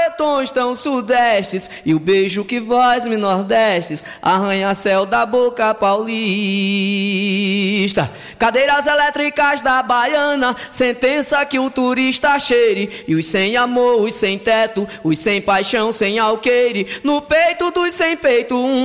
sertões tão sudestes, e o beijo que vós me nordestes, arranha-céu da boca paulista. Cadeiras elétricas da baiana, sentença que o turista cheire, e os sem amor, os sem teto, os sem paixão, sem alqueire, no peito dos sem peito